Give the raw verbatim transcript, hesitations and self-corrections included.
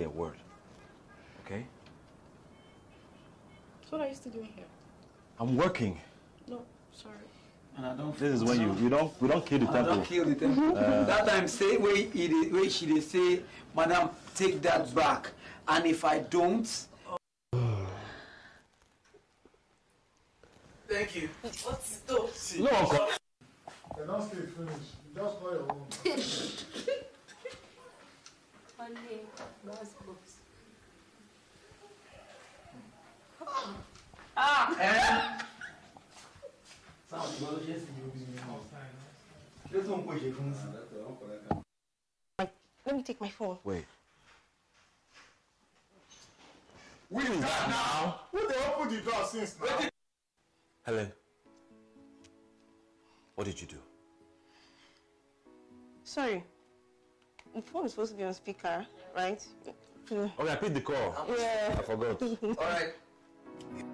a word. Okay? So what are you still doing here? I'm working. No, sorry. And I don't. This is when you you don't we don't kill the I temple. don't kill the temple. Uh, that time say where he dey, where she dey say, Madam, take that back. And if I don't. Thank you. What's it? No, uncle. They don't stay finished. You just call your own. Only those books. Ah! Eh? Let me take my phone. Wait. We is that now? Who they open the door since now? Helen, what did you do? Sorry. The phone is supposed to be on speaker, right? Okay, I picked the call. Yeah. I forgot. All right.